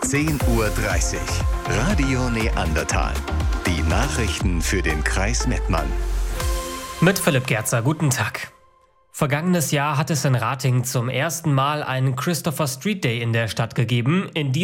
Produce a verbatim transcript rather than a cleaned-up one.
zehn Uhr dreißig. Radio Neandertal. Die Nachrichten für den Kreis Mettmann. Mit Philipp Gerzer, guten Tag. Vergangenes Jahr hat es in Ratingen zum ersten Mal einen Christopher Street Day in der Stadt gegeben. In